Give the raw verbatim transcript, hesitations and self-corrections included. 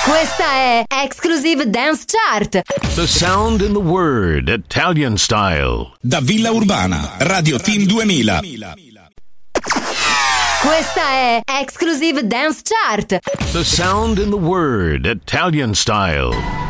Questa è Exclusive Dance Chart. The sound in the word, Italian style. Da Villa Urbana, Radio Team duemila. Questa è Exclusive Dance Chart. The sound in the word, Italian style.